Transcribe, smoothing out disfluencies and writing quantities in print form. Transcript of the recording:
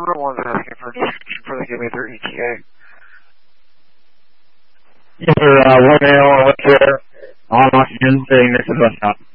number one's asking for a description for the give me their ETA. Yes, sir. 1 male on what's there on oxygen sitting next to the bus stop.